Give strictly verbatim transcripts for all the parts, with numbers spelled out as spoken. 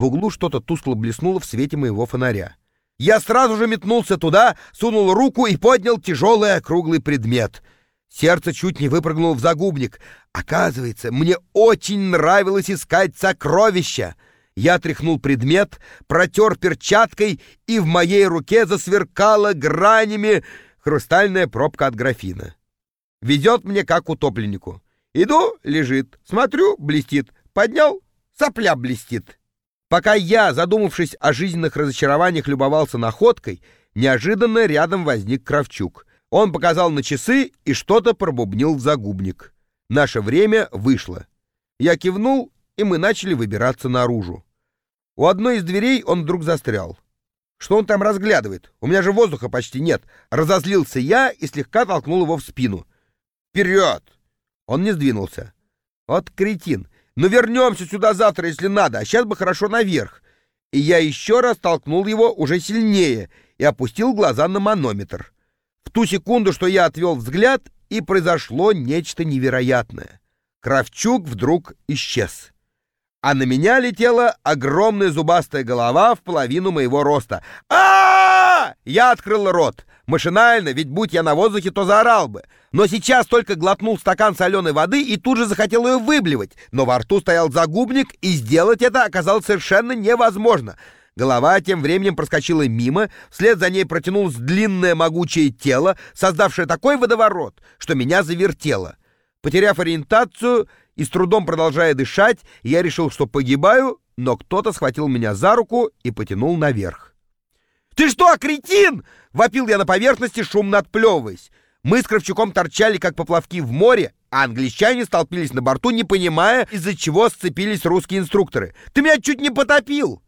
углу что-то тускло блеснуло в свете моего фонаря. Я сразу же метнулся туда, сунул руку и поднял тяжелый округлый предмет. Сердце чуть не выпрыгнуло в загубник. Оказывается, мне очень нравилось искать сокровища. Я тряхнул предмет, протер перчаткой, и в моей руке засверкала гранями хрустальная пробка от графина. Везет мне как утопленнику. Иду — лежит, смотрю — блестит, поднял — сопля блестит. Пока я, задумавшись о жизненных разочарованиях, любовался находкой, неожиданно рядом возник Кравчук. Он показал на часы и что-то пробубнил в загубник. Наше время вышло. Я кивнул, и мы начали выбираться наружу. У одной из дверей он вдруг застрял. Что он там разглядывает? У меня же воздуха почти нет. Разозлился я и слегка толкнул его в спину. Вперед! Он не сдвинулся. Вот кретин. Ну вернемся сюда завтра, если надо, а сейчас бы хорошо наверх. И я еще раз толкнул его уже сильнее и опустил глаза на манометр. В ту секунду, что я отвел взгляд, и произошло нечто невероятное. Кравчук вдруг исчез. А на меня летела огромная зубастая голова в половину моего роста. а, -а, -а, -а Я открыл рот. Машинально, ведь будь я на воздухе, то заорал бы. Но сейчас только глотнул стакан соленой воды и тут же захотел ее выблевать. Но во рту стоял загубник, и сделать это оказалось совершенно невозможно. Голова тем временем проскочила мимо, вслед за ней протянулось длинное могучее тело, создавшее такой водоворот, что меня завертело. Потеряв ориентацию и с трудом продолжая дышать, я решил, что погибаю, но кто-то схватил меня за руку и потянул наверх. «Ты что, кретин?» — вопил я на поверхности, шумно отплевываясь. Мы с Кравчуком торчали, как поплавки в море, а англичане столпились на борту, не понимая, из-за чего сцепились русские инструкторы. «Ты меня чуть не потопил!»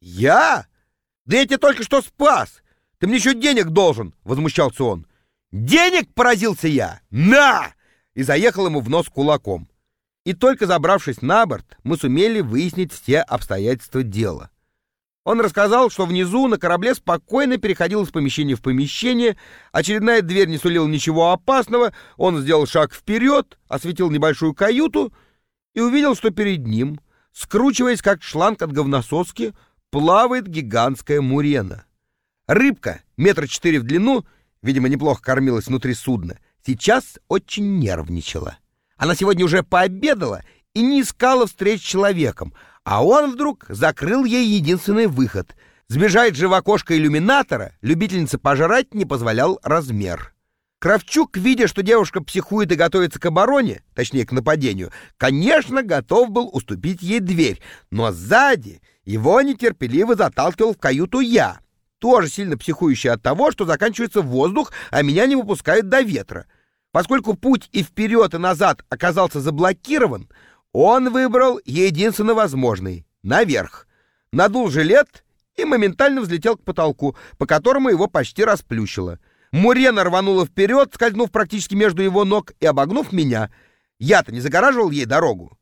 «Я? Да я тебя только что спас! Ты мне еще денег должен!» — возмущался он. «Денег?» — поразился я. «На!» — и заехал ему в нос кулаком. И только забравшись на борт, мы сумели выяснить все обстоятельства дела. Он рассказал, что внизу на корабле спокойно переходил из помещения в помещение, очередная дверь не сулила ничего опасного, он сделал шаг вперед, осветил небольшую каюту и увидел, что перед ним, скручиваясь как шланг от говнососки, плавает гигантская мурена. Рыбка, метра четыре в длину, видимо, неплохо кормилась внутри судна, сейчас очень нервничала. Она сегодня уже пообедала и не искала встреч с человеком, а он вдруг закрыл ей единственный выход. Сбежать же в окошко иллюминатора любительница пожрать не позволял размер. Кравчук, видя, что девушка психует и готовится к обороне, точнее к нападению, конечно, готов был уступить ей дверь, но сзади его нетерпеливо заталкивал в каюту я, тоже сильно психующий от того, что заканчивается воздух, а меня не выпускают до ветра. Поскольку путь и вперед, и назад оказался заблокирован, он выбрал единственно возможный — наверх. Надул жилет и моментально взлетел к потолку, по которому его почти расплющило. Мурена рванула вперед, скользнув практически между его ног и обогнув меня. Я-то не загораживал ей дорогу.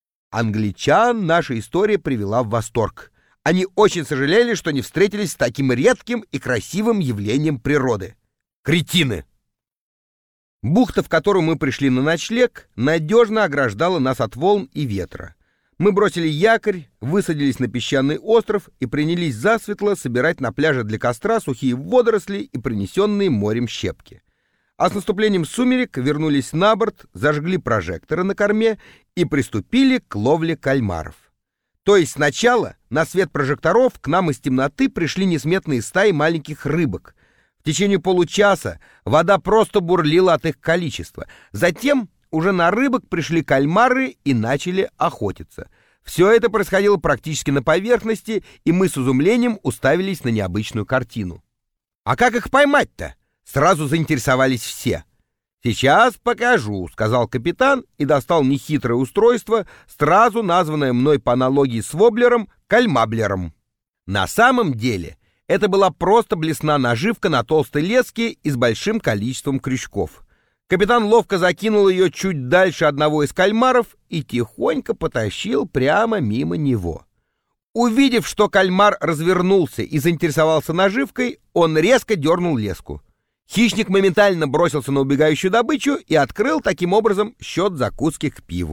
Англичан наша история привела в восторг. Они очень сожалели, что не встретились с таким редким и красивым явлением природы. Кретины! Бухта, в которую мы пришли на ночлег, надежно ограждала нас от волн и ветра. Мы бросили якорь, высадились на песчаный остров и принялись засветло собирать на пляже для костра сухие водоросли и принесенные морем щепки. А с наступлением сумерек вернулись на борт, зажгли прожекторы на корме и приступили к ловле кальмаров. То есть сначала на свет прожекторов к нам из темноты пришли несметные стаи маленьких рыбок. В течение получаса вода просто бурлила от их количества. Затем уже на рыбок пришли кальмары и начали охотиться. Все это происходило практически на поверхности, и мы с изумлением уставились на необычную картину. «А как их поймать-то?» — сразу заинтересовались все. «Сейчас покажу», — сказал капитан и достал нехитрое устройство, сразу названное мной по аналогии с воблером кальмаблером. На самом деле это была просто блесна наживка на толстой леске и с большим количеством крючков. Капитан ловко закинул ее чуть дальше одного из кальмаров и тихонько потащил прямо мимо него. Увидев, что кальмар развернулся и заинтересовался наживкой, он резко дернул леску. Хищник моментально бросился на убегающую добычу и открыл таким образом счет закуски к пиву.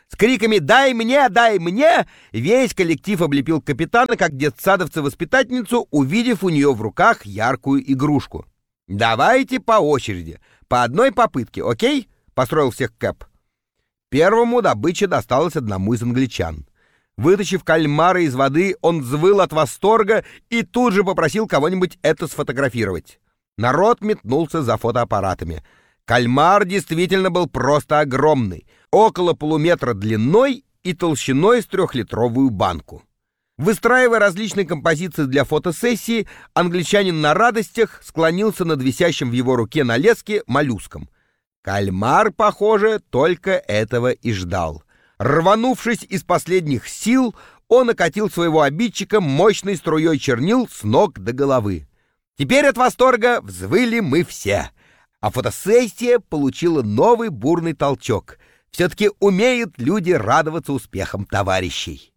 С криками «Дай мне! Дай мне!» весь коллектив облепил капитана, как детсадовца-воспитательницу, увидев у нее в руках яркую игрушку. «Давайте по очереди, по одной попытке, окей?» — построил всех Кэп. Первому добыча досталась одному из англичан. Вытащив кальмара из воды, он взвыл от восторга и тут же попросил кого-нибудь это сфотографировать. Народ метнулся за фотоаппаратами. Кальмар действительно был просто огромный, около полуметра длиной и толщиной с трехлитровую банку. Выстраивая различные композиции для фотосессии, англичанин на радостях склонился над висящим в его руке на леске моллюском. Кальмар, похоже, только этого и ждал. Рванувшись из последних сил, он окатил своего обидчика мощной струей чернил с ног до головы. Теперь от восторга взвыли мы все. А фотосессия получила новый бурный толчок. Все-таки умеют люди радоваться успехам товарищей.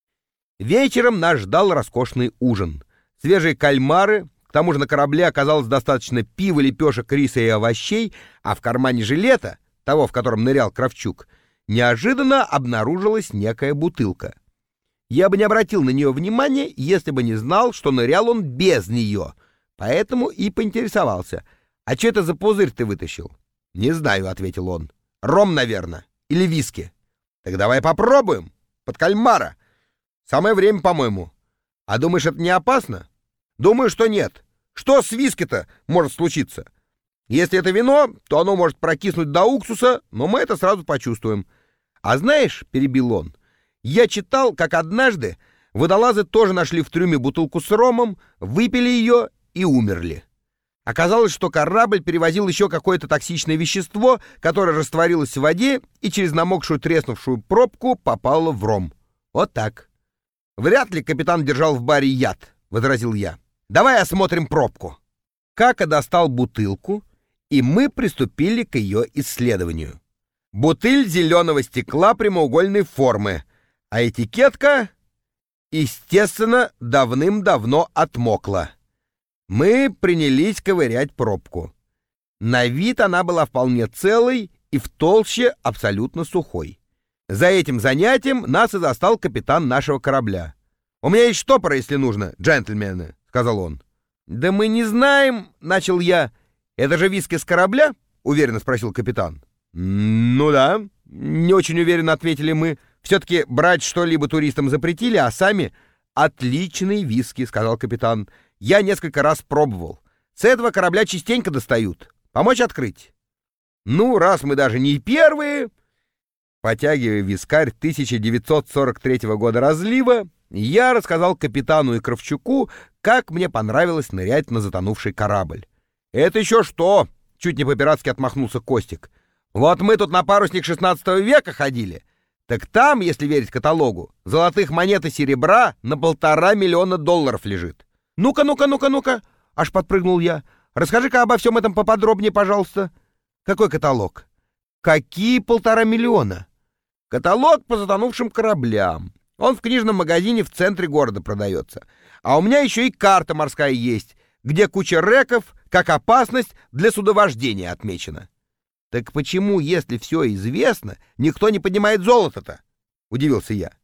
Вечером нас ждал роскошный ужин. Свежие кальмары, к тому же на корабле оказалось достаточно пива, лепешек, риса и овощей, а в кармане жилета, того, в котором нырял Кравчук, неожиданно обнаружилась некая бутылка. Я бы не обратил на нее внимания, если бы не знал, что нырял он без нее, поэтому и поинтересовался: «А что это за пузырь ты вытащил?» «Не знаю», — ответил он. «Ром, наверное. Или виски». «Так давай попробуем. Под кальмара. Самое время, по-моему». «А думаешь, это не опасно?» «Думаю, что нет. Что с виски-то может случиться? Если это вино, то оно может прокиснуть до уксуса, но мы это сразу почувствуем». «А знаешь», — перебил он, — «я читал, как однажды водолазы тоже нашли в трюме бутылку с ромом, выпили ее и умерли. Оказалось, что корабль перевозил еще какое-то токсичное вещество, которое растворилось в воде и через намокшую треснувшую пробку попало в ром. Вот так». «Вряд ли капитан держал в баре яд», — возразил я. «Давай осмотрим пробку». Кака достал бутылку, и мы приступили к ее исследованию. Бутыль зеленого стекла прямоугольной формы, а этикетка, естественно, давным-давно отмокла. Мы принялись ковырять пробку. На вид она была вполне целой и в толще абсолютно сухой. За этим занятием нас и застал капитан нашего корабля. «У меня есть штопор, если нужно, джентльмены», — сказал он. «Да мы не знаем», — начал я. «Это же виски с корабля?» — уверенно спросил капитан. «Ну да», — не очень уверенно ответили мы. «Все-таки брать что-либо туристам запретили, а сами...» «Отличный виски», — сказал капитан. «Я несколько раз пробовал. С этого корабля частенько достают. Помочь открыть?» «Ну, раз мы даже не первые...» Потягивая вискарь тысяча девятьсот сорок третьего года разлива, я рассказал капитану и Кравчуку, как мне понравилось нырять на затонувший корабль. «Это еще что?» — чуть не по-пиратски отмахнулся Костик. «Вот мы тут на парусник шестнадцатого века ходили. Так там, если верить каталогу, золотых монет и серебра на полтора миллиона долларов лежит». «Ну-ка, ну-ка, ну-ка, ну-ка!» — аж подпрыгнул я. «Расскажи-ка обо всем этом поподробнее, пожалуйста». «Какой каталог?» «Какие полтора миллиона?» «Каталог по затонувшим кораблям. Он в книжном магазине в центре города продается. А у меня еще и карта морская есть, где куча реков, как опасность для судовождения отмечена». «Так почему, если все известно, никто не поднимает золото-то?» — удивился я.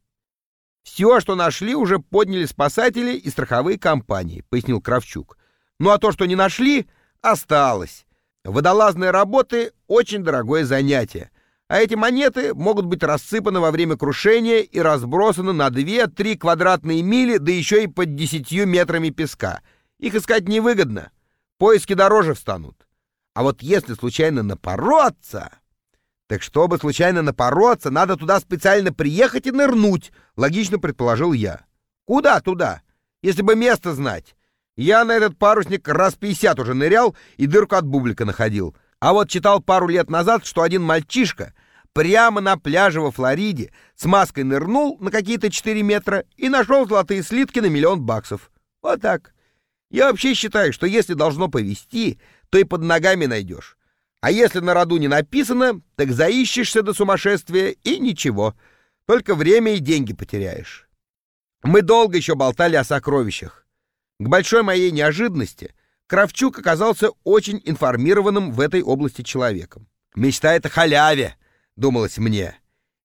«Все, что нашли, уже подняли спасатели и страховые компании», — пояснил Кравчук. «Ну а то, что не нашли, осталось. Водолазные работы — очень дорогое занятие, а эти монеты могут быть рассыпаны во время крушения и разбросаны на две-три квадратные мили, да еще и под десятью метрами песка. Их искать невыгодно, поиски дороже встанут. А вот если случайно напороться...» «Так чтобы случайно напороться, надо туда специально приехать и нырнуть», — логично предположил я. «Куда туда? Если бы место знать. Я на этот парусник раз пятьдесят уже нырял и дырку от бублика находил. А вот читал пару лет назад, что один мальчишка прямо на пляже во Флориде с маской нырнул на какие-то четыре метра и нашел золотые слитки на миллион баксов. Вот так. Я вообще считаю, что если должно повезти, то и под ногами найдешь. А если на роду не написано, так заищешься до сумасшествия и ничего. Только время и деньги потеряешь». Мы долго еще болтали о сокровищах. К большой моей неожиданности Кравчук оказался очень информированным в этой области человеком. «Мечтает о халяве», — думалось мне.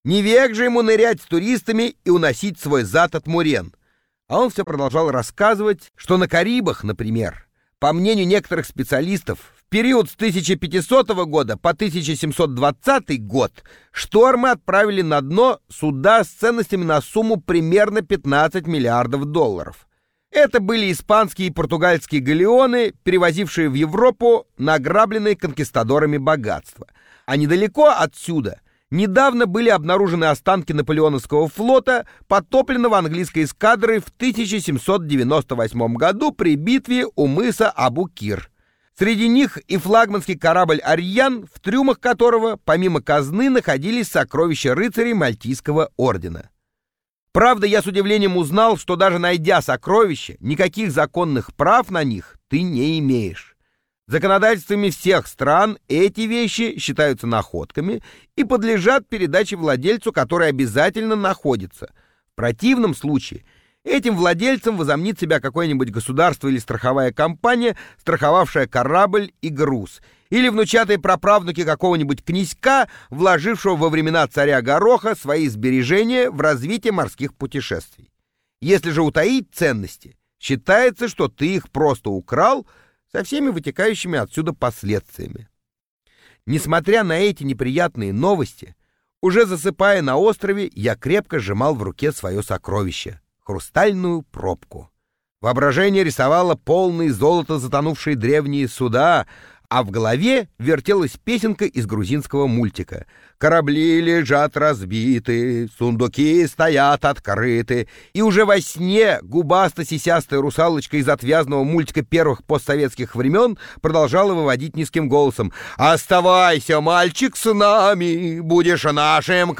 Не век же ему нырять с туристами и уносить свой зад от мурен. А он все продолжал рассказывать, что на Карибах, например, по мнению некоторых специалистов, в период с тысяча пятисотого года по тысяча семьсот двадцатый год штормы отправили на дно суда с ценностями на сумму примерно пятнадцать миллиардов долларов. Это были испанские и португальские галеоны, перевозившие в Европу награбленные конкистадорами богатства. А недалеко отсюда недавно были обнаружены останки Наполеоновского флота, потопленного английской эскадрой в тысяча семьсот девяносто восьмом году при битве у мыса Абу-Кир. Среди них и флагманский корабль «Арьян», в трюмах которого, помимо казны, находились сокровища рыцарей Мальтийского ордена. Правда, я с удивлением узнал, что даже найдя сокровища, никаких законных прав на них ты не имеешь. Законодательствами всех стран эти вещи считаются находками и подлежат передаче владельцу, который обязательно находится. В противном случае этим владельцем возомнит себя какое-нибудь государство или страховая компания, страховавшая корабль и груз, или внучатые праправнуки какого-нибудь князька, вложившего во времена царя Гороха свои сбережения в развитие морских путешествий. Если же утаить ценности, считается, что ты их просто украл, со всеми вытекающими отсюда последствиями. Несмотря на эти неприятные новости, уже засыпая на острове, я крепко сжимал в руке свое сокровище — хрустальную пробку. Воображение рисовало полные золота затонувшие древние суда, а в голове вертелась песенка из грузинского мультика. «Корабли лежат разбиты, сундуки стоят открыты». И уже во сне губасто-сисястая русалочка из отвязного мультика первых постсоветских времен продолжала выводить низким голосом: «Оставайся, мальчик, с нами, будешь нашим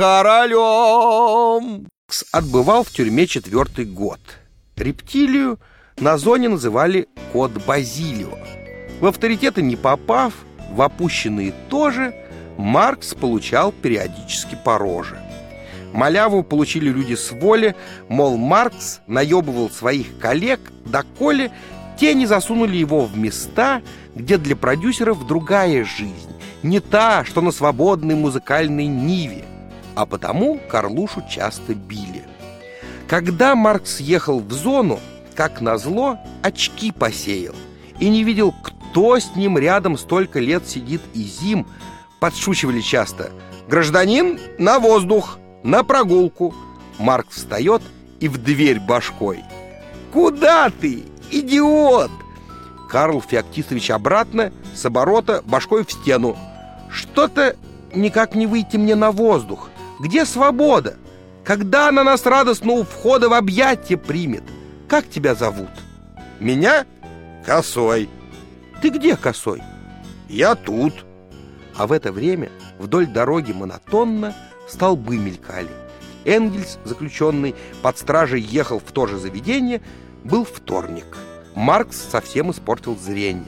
королем». Отбывал в тюрьме четвертый год. Рептилию на зоне называли кот Базилио. В авторитеты не попав, в опущенные тоже, Маркс получал периодически по роже. Маляву получили люди с воли, мол, Маркс наебывал своих коллег, доколе те не засунули его в места, где для продюсеров другая жизнь, не та, что на свободной музыкальной ниве, а потому Карлушу часто били. Когда Маркс ехал в зону, как назло, очки посеял и не видел, кто с ним рядом столько лет сидит и зим. Подшучивали часто: «Гражданин, на воздух, на прогулку». Маркс встает и в дверь башкой: «Куда ты, идиот?» Карл Феоктистович обратно, с оборота, башкой в стену: «Что-то никак не выйти мне на воздух. Где свобода? Когда она нас радостно у входа в объятия примет? Как тебя зовут?» «Меня? Косой». «Ты где, Косой?» «Я тут». А в это время вдоль дороги монотонно столбы мелькали. Энгельс, заключенный под стражей, ехал в то же заведение. Был вторник. Маркс совсем испортил зрение.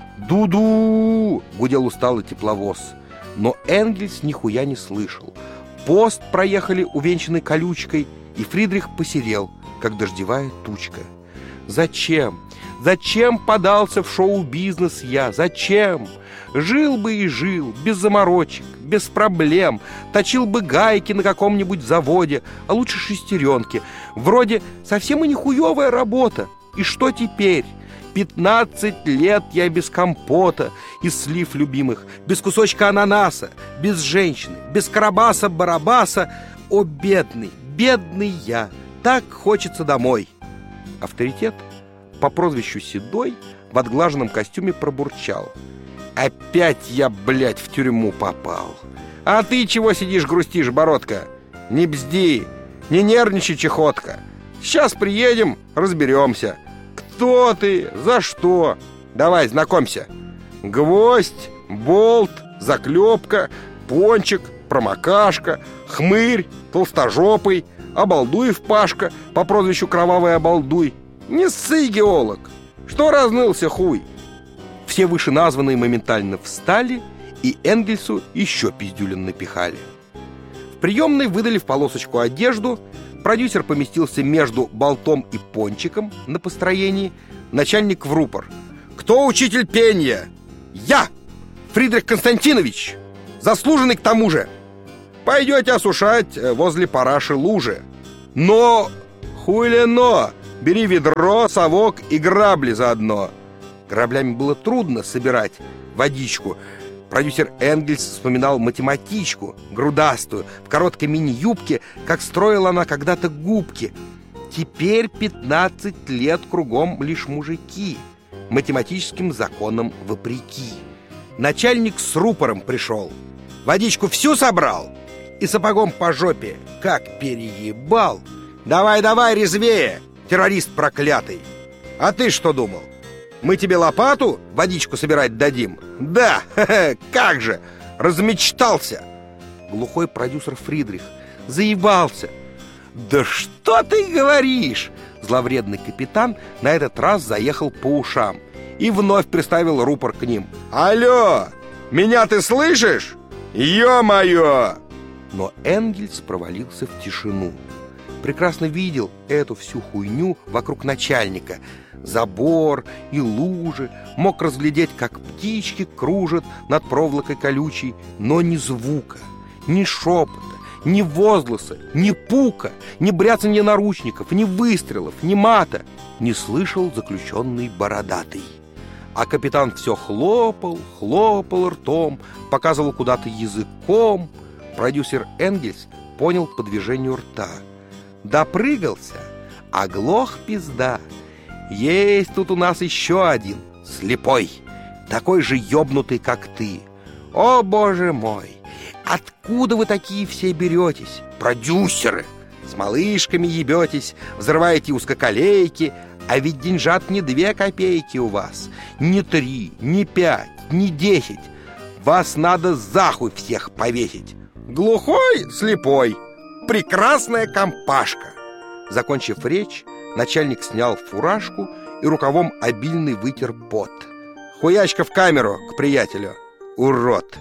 «Ду-ду!» — гудел усталый тепловоз. Но Энгельс нихуя не слышал. Пост проехали, увенчанный колючкой, и Фридрих посерел, как дождевая тучка. «Зачем? Зачем подался в шоу-бизнес я? Зачем? Жил бы и жил, без заморочек, без проблем, точил бы гайки на каком-нибудь заводе, а лучше шестеренки. Вроде совсем и нихуевая работа. И что теперь? Пятнадцать лет я без компота из слив любимых, без кусочка ананаса, без женщины, без карабаса-барабаса. О, бедный, бедный я! Так хочется домой!» Авторитет по прозвищу Седой в отглаженном костюме пробурчал: «Опять я, блядь, в тюрьму попал. А ты чего сидишь, грустишь, бородка? Не бзди, не нервничай, чехотка. Сейчас приедем, разберемся. Кто ты? За что? Давай, знакомься. Гвоздь, болт, заклепка, пончик, промокашка, хмырь, толстожопый, Обалдуев Пашка по прозвищу Кровавый Обалдуй. Не ссы, геолог! Что разнылся, хуй?» Все вышеназванные моментально встали, и Энгельсу еще пиздюлин напихали. В приемной выдали в полосочку одежду. Продюсер поместился между болтом и пончиком на построении. Начальник в рупор: «Кто учитель пения?» «Я! Фридрих Константинович! Заслуженный к тому же!» пойдете осушать возле параши лужи. Но, хуйлено, бери ведро, совок и грабли заодно. Граблями было трудно собирать водичку. Продюсер Энгельс вспоминал математичку, грудастую, в короткой мини-юбке, как строила она когда-то губки. Теперь пятнадцать лет кругом лишь мужики, математическим законам вопреки. Начальник с рупором пришел, водичку всю собрал и сапогом по жопе как переебал. Давай, давай, резвее, террорист проклятый. А ты что думал? Мы тебе лопату водичку собирать дадим? Да, ха-ха, как же, размечтался. Глухой продюсер Фридрих заебался. Да что ты говоришь? Зловредный капитан на этот раз заехал по ушам и вновь приставил рупор к ним. Алло, меня ты слышишь? Ё-моё! Но Энгельс провалился в тишину. Прекрасно видел эту всю хуйню вокруг начальника. Забор и лужи, мог разглядеть, как птички кружат над проволокой колючей, но ни звука, ни шепота, ни возгласа, ни пука, ни бряцанья наручников, ни выстрелов, ни мата не слышал заключенный бородатый. А капитан все хлопал, хлопал ртом, показывал куда-то языком. Продюсер Энгельс понял по движению рта. Допрыгался, оглох пизда. Есть тут у нас еще один, слепой, такой же ёбнутый, как ты. О, боже мой, откуда вы такие все беретесь, продюсеры? С малышками ебетесь, взрываете узкоколейки, а ведь деньжат не две копейки у вас, не три, не пять, не десять. Вас надо за хуй всех повесить. Глухой, слепой, прекрасная компашка. Закончив речь, начальник снял фуражку и рукавом обильный вытер пот. Хуячка в камеру к приятелю, урод.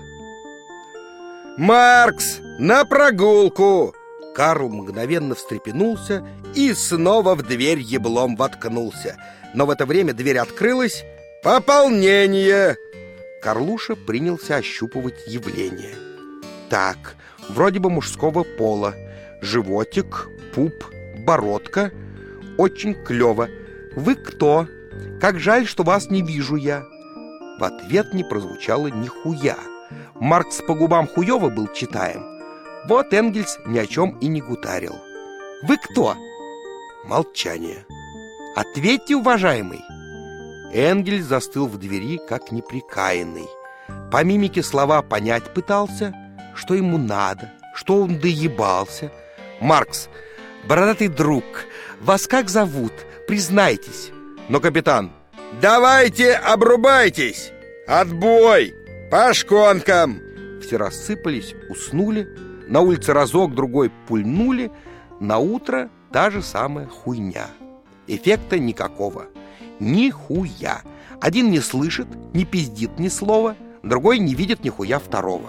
Маркс, на прогулку! Карл мгновенно встрепенулся и снова в дверь еблом воткнулся. Но в это время дверь открылась. Пополнение! Карлуша принялся ощупывать явление. Так, вроде бы мужского пола. Животик, пуп, бородка. Очень клево. Вы кто? Как жаль, что вас не вижу я. В ответ не прозвучало нихуя. Маркс по губам хуёво был читаем. Вот Энгельс ни о чем и не гутарил. Вы кто? Молчание. Ответьте, уважаемый. Энгельс застыл в двери, как неприкаянный. По мимике слова понять пытался, что ему надо, что он доебался. Маркс, бородатый друг, вас как зовут? Признайтесь. Но капитан: давайте обрубайтесь! Отбой! По шконкам! Все рассыпались, уснули. На улице разок-другой пульнули. На утро та же самая хуйня. Эффекта никакого. Нихуя. Один не слышит, не пиздит ни слова, другой не видит нихуя второго.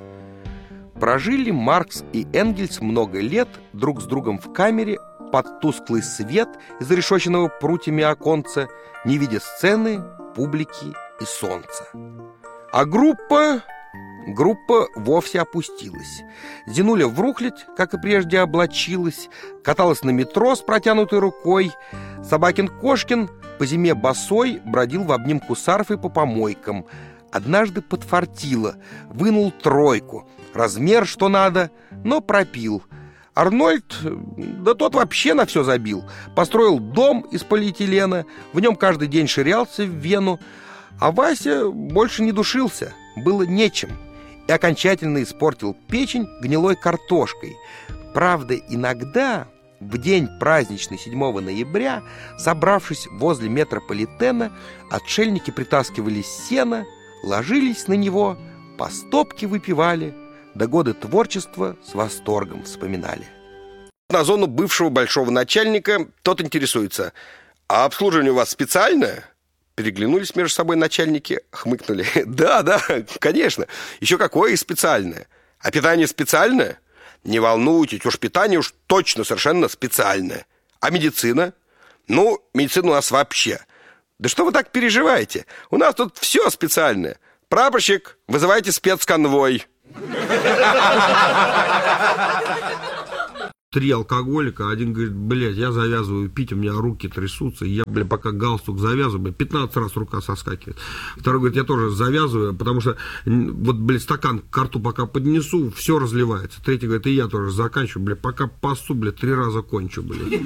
Прожили Маркс и Энгельс много лет друг с другом в камере под тусклый свет из решетчатого прутьями оконца, не видя сцены, публики и солнца. А группа... Группа вовсе опустилась. Зинуля в рухлядь, как и прежде, облачилась, каталась на метро с протянутой рукой. Собакин-кошкин по зиме босой бродил в обнимку с арфой по помойкам. Однажды подфартило, вынул тройку, размер что надо, но пропил. Арнольд, да тот вообще на все забил. Построил дом из полиэтилена, в нем каждый день ширялся в Вену. А Вася больше не душился, было нечем. И окончательно испортил печень гнилой картошкой. Правда, иногда, в день праздничный седьмого ноября, собравшись возле метрополитена, отшельники притаскивали сено, ложились на него, по стопке выпивали, да годы творчества с восторгом вспоминали. На зону бывшего большого начальника тот интересуется: а обслуживание у вас специальное? Переглянулись между собой начальники, хмыкнули. Да, да, конечно, еще какое и специальное. А питание специальное? Не волнуйтесь, уж питание уж точно совершенно специальное. А медицина? Ну, медицина у нас вообще. Да что вы так переживаете? У нас тут все специальное. Прапорщик, вызывайте спецконвой. Три алкоголика, один говорит, блядь, я завязываю пить, у меня руки трясутся, я, блядь, пока галстук завязываю, блядь, пятнадцать раз рука соскакивает. Второй говорит, я тоже завязываю, потому что, вот, блядь, стакан к рту пока поднесу, все разливается. Третий говорит, и я тоже заканчиваю, блядь, пока пасу, блядь, три раза кончу, блядь.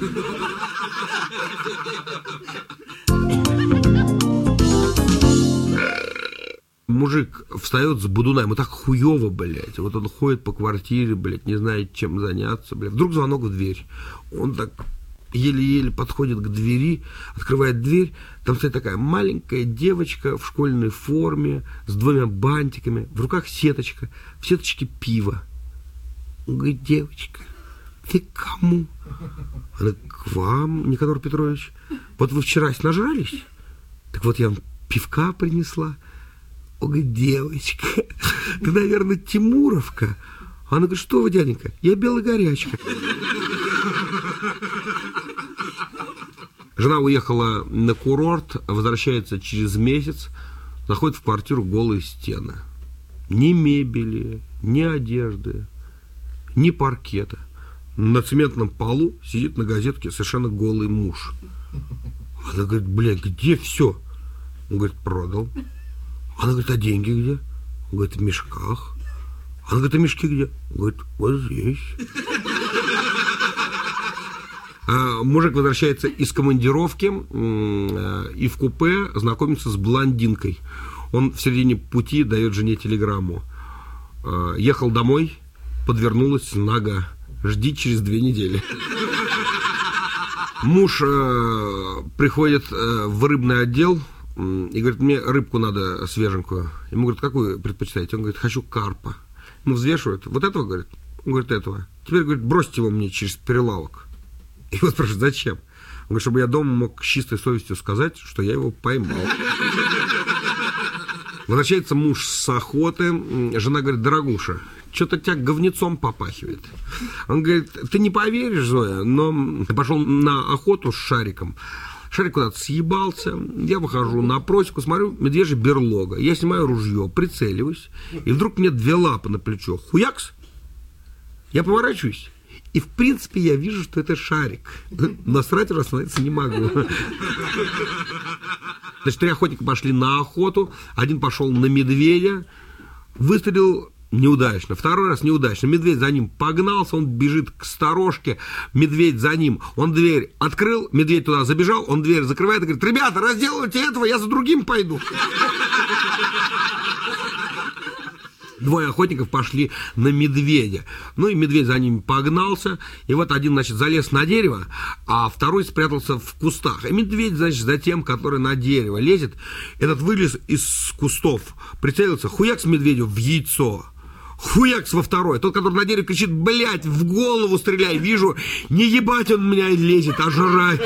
Мужик встает с будуна, ему так хуёво, блядь. Вот он ходит по квартире, блядь, не знает, чем заняться, блядь. Вдруг звонок в дверь. Он так еле-еле подходит к двери, открывает дверь. Там стоит такая маленькая девочка в школьной форме с двумя бантиками. В руках сеточка. В сеточке пиво. Он говорит, девочка, ты к кому? Она, к вам, Никанор Петрович. Вот вы вчера нажрались? Так вот я вам пивка принесла. Он говорит, девочка, ты, наверное, Тимуровка. Она говорит, что вы, дяденька, я белая горячка. Жена уехала на курорт, возвращается через месяц, заходит в квартиру голые стены. Ни мебели, ни одежды, ни паркета. На цементном полу сидит на газетке совершенно голый муж. Она говорит, блядь, где все? Он говорит, продал. Она говорит, а деньги где? Он говорит, в мешках. Она говорит, а мешки где? Он говорит, вот здесь. А, мужик возвращается из командировки и в купе знакомится с блондинкой. Он в середине пути дает жене телеграмму. Ехал домой, подвернулась нога. Жди через две недели. Муж приходит в рыбный отдел и говорит, мне рыбку надо свеженькую. Ему говорят, какую предпочитаете? Он говорит, хочу карпа. Ему взвешивают. Вот этого, говорит? Он говорит, этого. Теперь, говорит, бросьте его мне через перелавок. И вот спрашивает, зачем? Он говорит, чтобы я дома мог с чистой совестью сказать, что я его поймал. Возвращается муж с охоты. Жена говорит, дорогуша, что-то тебя говнецом попахивает. Он говорит, ты не поверишь, Зоя, но ты пошел на охоту с шариком. Шарик куда-то съебался, я выхожу на просеку, смотрю, медвежья берлога. Я снимаю ружье, прицеливаюсь, и вдруг мне две лапы на плечо. Хуякс! Я поворачиваюсь, и в принципе я вижу, что это шарик. Но срать уже остановиться не могу. Значит, три охотника пошли на охоту, один пошел на медведя, выстрелил неудачно, второй раз неудачно, медведь за ним погнался, он бежит к сторожке, медведь за ним, он дверь открыл, медведь туда забежал, он дверь закрывает и говорит, ребята, разделывайте этого, я за другим пойду. Двое охотников пошли на медведя. Ну и медведь за ними погнался. И вот один, значит, залез на дерево, а второй спрятался в кустах. И медведь, значит, за тем, который на дерево лезет, этот вылез из кустов, прицелился, хуяк с медведю в яйцо. Хуякс во второй. Тот, который на дереве кричит, блядь, в голову стреляй. Вижу, не ебать он меня лезет, а жрать.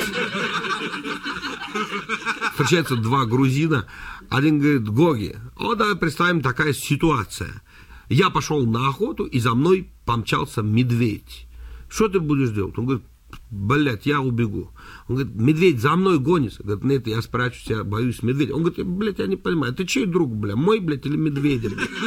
Встречаются два грузина. Один говорит, Гоги, о, давай представим такая ситуация. Я пошел на охоту, и за мной помчался медведь. Что ты будешь делать? Он говорит, блядь, я убегу. Он говорит, медведь за мной гонится. Говорит, нет, я спрячусь, я боюсь медведя. Он говорит, блядь, я не понимаю, ты чей друг, бля, мой, блядь, или медведя?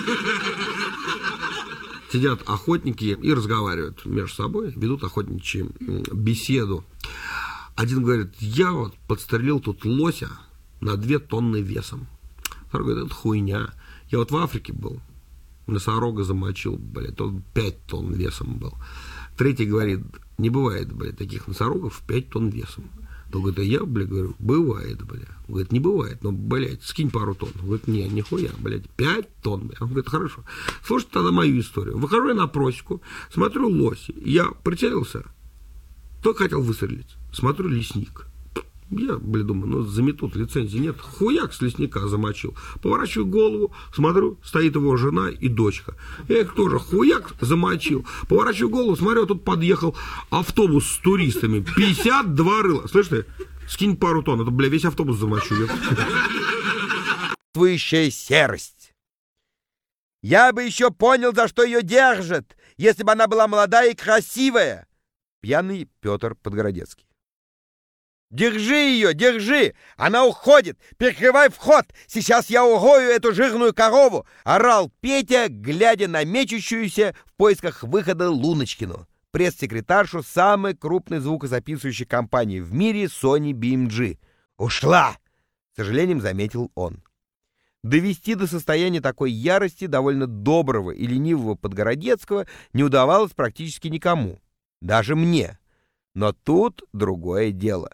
Сидят охотники и разговаривают между собой, ведут охотничью беседу. Один говорит, я вот подстрелил тут лося на две тонны весом. Второй говорит, это хуйня. Я вот в Африке был, носорога замочил, блядь, он пять тонн весом был. Третий говорит, не бывает, блядь, таких носорогов пять тонн весом. Он говорит, а я, блядь, говорю, бывает, блядь. Он говорит, не бывает, но, блядь, скинь пару тонн. Он говорит, не, нихуя, блядь, пять тонн. Он говорит, хорошо. Слушайте тогда мою историю. Выхожу я на просеку, смотрю лось. Я прицелился, только хотел выстрелить. Смотрю, лесник. Я, блядь, думаю, ну заметут, лицензии нет. Хуяк с лесника замочил. Поворачиваю голову, смотрю, стоит его жена и дочка. Я их тоже хуяк замочил. Поворачиваю голову, смотрю, тут подъехал автобус с туристами. пятьдесят два рыла. Слышь ты, скинь пару тонн, это, бля, весь автобус замочу. Чувствующая серость. Я бы еще понял, за что ее держат, если бы она была молодая и красивая. Пьяный Петр Подгородецкий. «Держи ее, держи! Она уходит! Перекрывай вход! Сейчас я угою эту жирную корову!» — орал Петя, глядя на мечущуюся в поисках выхода Луночкину, пресс-секретаршу самой крупной звукозаписывающей компании в мире Sony би эм джи. «Ушла!» — с сожалением заметил он. Довести до состояния такой ярости довольно доброго и ленивого Подгородецкого не удавалось практически никому, даже мне. Но тут другое дело.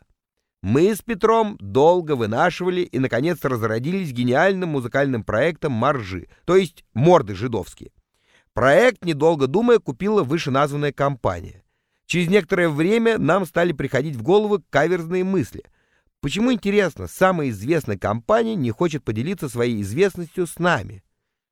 Мы с Петром долго вынашивали и, наконец, разродились гениальным музыкальным проектом «Моржи», то есть «Морды жидовские». Проект, недолго думая, купила вышеназванная компания. Через некоторое время нам стали приходить в голову каверзные мысли. Почему, интересно, самая известная компания не хочет поделиться своей известностью с нами?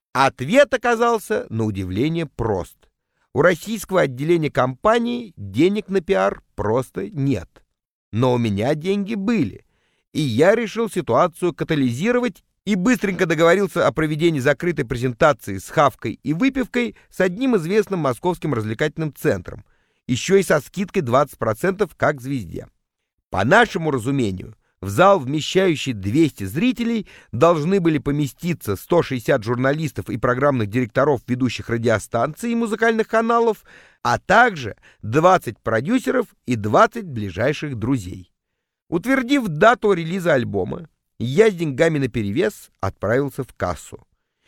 Ответ оказался, на удивление, прост. У российского отделения компании денег на пиар просто нет. Но у меня деньги были, и я решил ситуацию катализировать и быстренько договорился о проведении закрытой презентации с хавкой и выпивкой с одним известным московским развлекательным центром, еще и со скидкой двадцать процентов как звезде. По нашему разумению, в зал, вмещающий двести зрителей, должны были поместиться сто шестьдесят журналистов и программных директоров ведущих радиостанций и музыкальных каналов, а также двадцать продюсеров и двадцать ближайших друзей. Утвердив дату релиза альбома, я с деньгами наперевес отправился в кассу.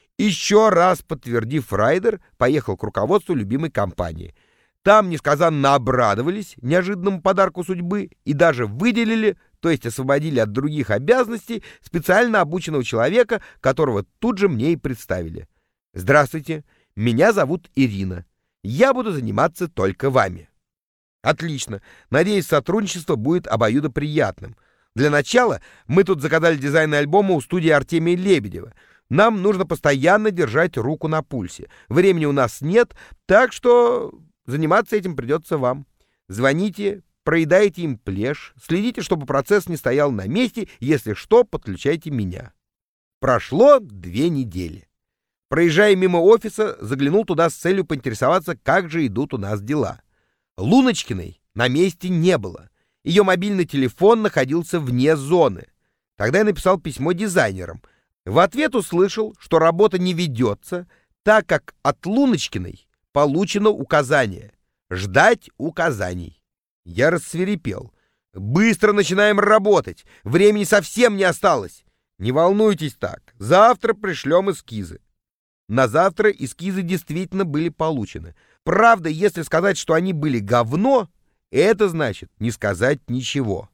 Еще раз подтвердив райдер, поехал к руководству любимой компании. Там несказанно обрадовались неожиданному подарку судьбы и даже выделили, то есть освободили от других обязанностей, специально обученного человека, которого тут же мне и представили. «Здравствуйте, меня зовут Ирина. Я буду заниматься только вами». Отлично. Надеюсь, сотрудничество будет обоюдоприятным. Для начала мы тут заказали дизайн альбома у студии Артемия Лебедева. Нам нужно постоянно держать руку на пульсе. Времени у нас нет, так что заниматься этим придется вам. Звоните, проедайте им плешь, следите, чтобы процесс не стоял на месте, если что, подключайте меня. Прошло две недели. Проезжая мимо офиса, заглянул туда с целью поинтересоваться, как же идут у нас дела. Луночкиной на месте не было. Ее мобильный телефон находился вне зоны. Тогда я написал письмо дизайнерам. В ответ услышал, что работа не ведется, так как от Луночкиной получено указание ждать указаний. Я рассвирепел. Быстро начинаем работать. Времени совсем не осталось. Не волнуйтесь так. Завтра пришлем эскизы. На завтра эскизы действительно были получены. Правда, если сказать, что они были говно, это значит не сказать ничего.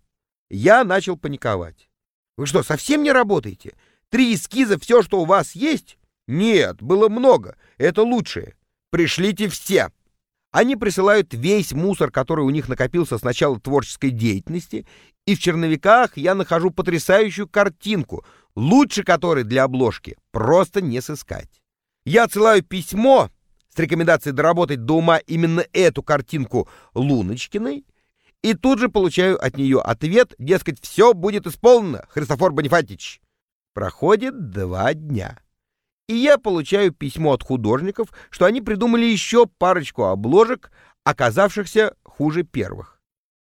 Я начал паниковать. Вы что, совсем не работаете? Три эскиза — все, что у вас есть? Нет, было много. Это лучшее. Пришлите все. Они присылают весь мусор, который у них накопился с начала творческой деятельности, и в черновиках я нахожу потрясающую картинку, лучше которой для обложки просто не сыскать. Я отсылаю письмо с рекомендацией доработать до ума именно эту картинку Луночкиной, и тут же получаю от нее ответ, дескать, все будет исполнено, Христофор Бонифатич. Проходит два дня. И я получаю письмо от художников, что они придумали еще парочку обложек, оказавшихся хуже первых.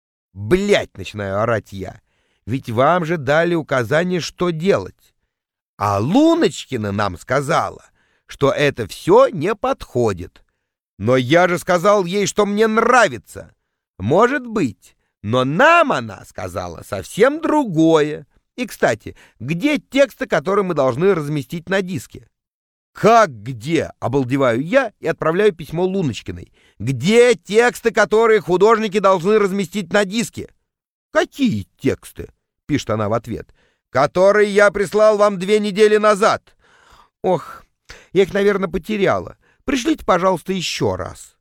Блять, начинаю орать я. Ведь вам же дали указание, что делать. А Луночкина нам сказала, что это все не подходит. Но я же сказал ей, что мне нравится. Может быть, но нам она сказала совсем другое. И, кстати, где тексты, которые мы должны разместить на диске? «Как где?» — обалдеваю я и отправляю письмо Луночкиной. «Где тексты, которые художники должны разместить на диске?» «Какие тексты?» — пишет она в ответ. «Которые я прислал вам две недели назад». «Ох, я их, наверное, потеряла. Пришлите, пожалуйста, еще раз».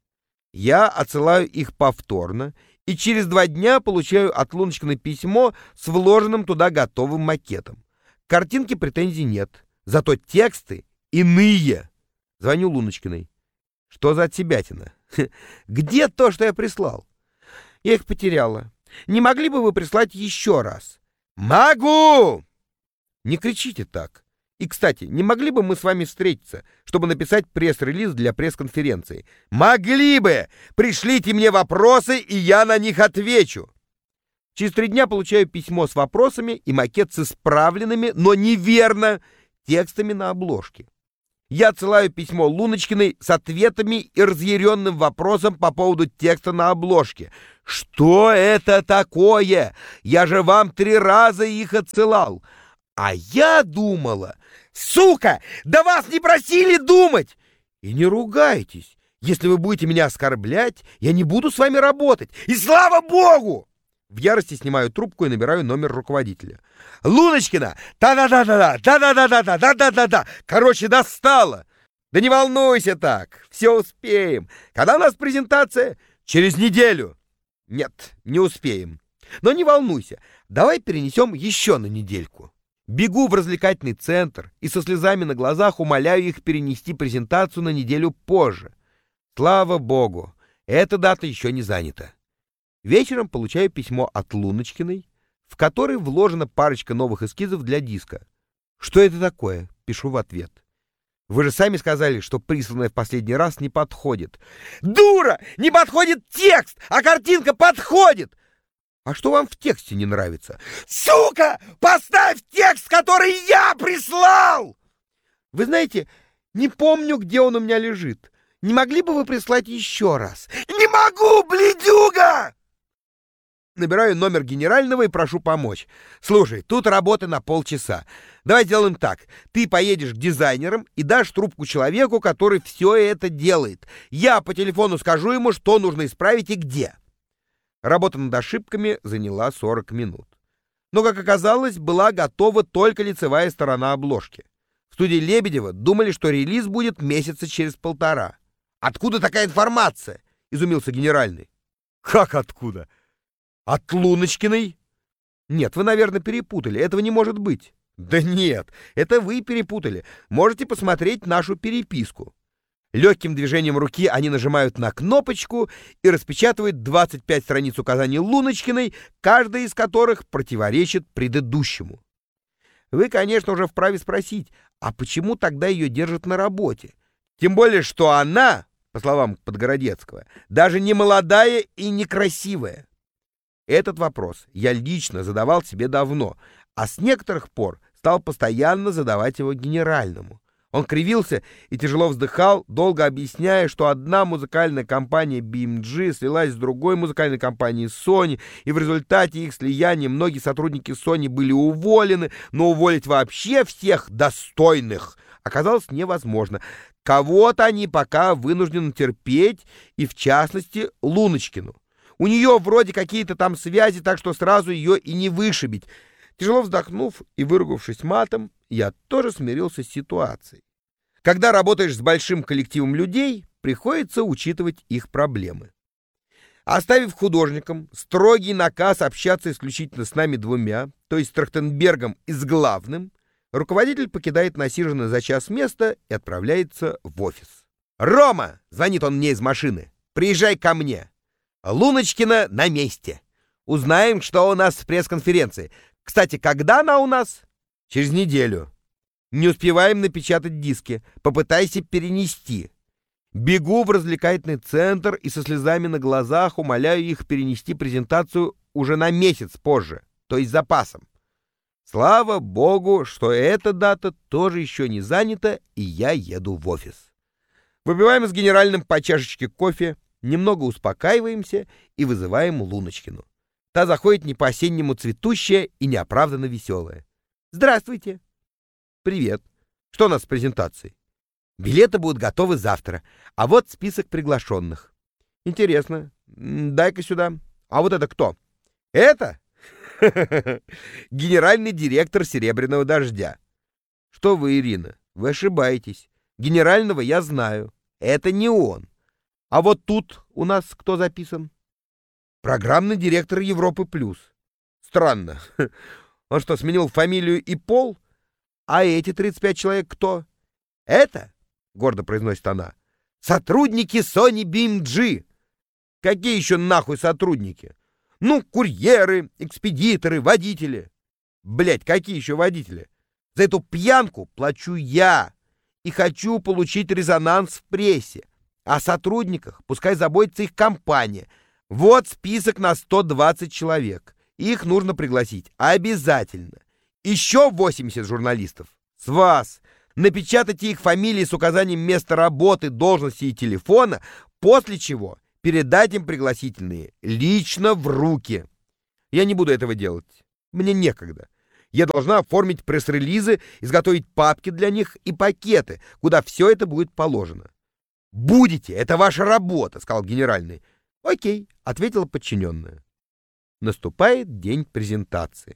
Я отсылаю их повторно, и через два дня получаю от Луночкиной письмо с вложенным туда готовым макетом. Картинки претензий нет, зато тексты иные. Звоню Луночкиной. Что за отсебятина? Где то, что я прислал? Я их потеряла. Не могли бы вы прислать еще раз? Могу! Не кричите так. И, кстати, не могли бы мы с вами встретиться, чтобы написать пресс-релиз для пресс-конференции? Могли бы! Пришлите мне вопросы, и я на них отвечу. Через три дня получаю письмо с вопросами и макет с исправленными, но неверно, текстами на обложке. Я отсылаю письмо Луночкиной с ответами и разъяренным вопросом по поводу текста на обложке. Что это такое? Я же вам три раза их отсылал. А я думала... Сука! Да вас не просили думать! И не ругайтесь. Если вы будете меня оскорблять, я не буду с вами работать. И слава богу! В ярости снимаю трубку и набираю номер руководителя. Луночкина! Да-да-да-да-да! Да-да-да-да-да-да-да-да! Короче, достала! Да не волнуйся так! Все успеем! Когда у нас презентация? Через неделю! Нет, не успеем. Но не волнуйся, давай перенесем еще на недельку. Бегу в развлекательный центр и со слезами на глазах умоляю их перенести презентацию на неделю позже. Слава богу, эта дата еще не занята. Вечером получаю письмо от Луночкиной, в которой вложена парочка новых эскизов для диска. «Что это такое?» — пишу в ответ. «Вы же сами сказали, что присланное в последний раз не подходит». «Дура! Не подходит текст, а картинка подходит!» «А что вам в тексте не нравится?» «Сука! Поставь текст, который я прислал!» «Вы знаете, не помню, где он у меня лежит. Не могли бы вы прислать еще раз?» «Не могу, блядюга!» Набираю номер генерального и прошу помочь. «Слушай, тут работа на полчаса. Давай сделаем так. Ты поедешь к дизайнерам и дашь трубку человеку, который все это делает. Я по телефону скажу ему, что нужно исправить и где». Работа над ошибками заняла сорок минут. Но, как оказалось, была готова только лицевая сторона обложки. В студии Лебедева думали, что релиз будет месяца через полтора. «Откуда такая информация?» — изумился генеральный. «Как откуда? От Луночкиной?» «Нет, вы, наверное, перепутали. Этого не может быть». «Да нет, это вы перепутали. Можете посмотреть нашу переписку». Легким движением руки они нажимают на кнопочку и распечатывают двадцать пять страниц указаний Луночкиной, каждая из которых противоречит предыдущему. Вы, конечно, уже вправе спросить, а почему тогда ее держат на работе? Тем более, что она, по словам Подгородецкого, даже не молодая и не красивая. Этот вопрос я лично задавал себе давно, а с некоторых пор стал постоянно задавать его генеральному. Он кривился и тяжело вздыхал, долго объясняя, что одна музыкальная компания би эм джи слилась с другой музыкальной компанией Sony, и в результате их слияния многие сотрудники Sony были уволены, но уволить вообще всех достойных оказалось невозможно. Кого-то они пока вынуждены терпеть, и в частности Луночкину. У нее вроде какие-то там связи, так что сразу ее и не вышибить. Тяжело вздохнув и выругавшись матом, я тоже смирился с ситуацией. Когда работаешь с большим коллективом людей, приходится учитывать их проблемы. Оставив художникам строгий наказ общаться исключительно с нами двумя, то есть с Трахтенбергом и с главным, руководитель покидает насиженное за час место и отправляется в офис. «Рома!» — звонит он мне из машины. «Приезжай ко мне. Луночкина на месте. Узнаем, что у нас в пресс-конференции. Кстати, когда она у нас?» «Через неделю. Не успеваем напечатать диски. Попытайся перенести». Бегу в развлекательный центр и со слезами на глазах умоляю их перенести презентацию уже на месяц позже, то есть с запасом. Слава богу, что эта дата тоже еще не занята, и я еду в офис. Выпиваем с генеральным по чашечке кофе, немного успокаиваемся и вызываем Луночкину. Та заходит не по-осеннему цветущая и неоправданно веселая. «Здравствуйте». «Привет. Что у нас с презентацией?» «Билеты будут готовы завтра, а вот список приглашенных». «Интересно. Дай-ка сюда. А вот это кто?» «Это?» «Генеральный директор «Серебряного дождя». «Что вы, Ирина, вы ошибаетесь. Генерального я знаю. Это не он. А вот тут у нас кто записан?» «Программный директор Европы плюс». «Странно. Он что, сменил фамилию и пол? А эти тридцать пять человек кто?» «Это?» — гордо произносит она. «Сотрудники Sony би эм джи». «Какие еще нахуй сотрудники?» «Ну, курьеры, экспедиторы, водители». «Блядь, какие еще водители? За эту пьянку плачу я и хочу получить резонанс в прессе. О сотрудниках пускай заботится их компания. Вот список на сто двадцать человек. Их нужно пригласить обязательно. Еще восемьдесят журналистов с вас. Напечатайте их фамилии с указанием места работы, должности и телефона, после чего передать им пригласительные лично в руки. Я не буду этого делать. Мне некогда. Я должна оформить пресс-релизы, изготовить папки для них и пакеты, куда все это будет положено. «Будете, это ваша работа», — сказал генеральный. «Окей», — ответила подчиненная. Наступает день презентации.